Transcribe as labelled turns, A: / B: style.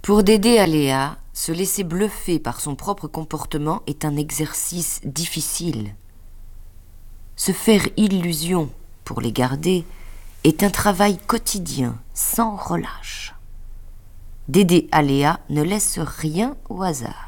A: Pour Dédé Aléa, se laisser bluffer par son propre comportement est un exercice difficile. Se faire illusion pour les garder est un travail quotidien, sans relâche. Dédé Aléa ne laisse rien au hasard.